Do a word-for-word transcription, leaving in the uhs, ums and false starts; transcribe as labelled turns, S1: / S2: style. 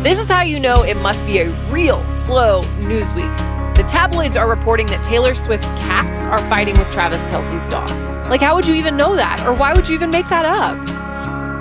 S1: This is how you know it must be a real slow news week. The tabloids are reporting that Taylor Swift's cats are fighting with Travis Kelce's dog. Like, how would you even know that? Or why would you even make that up?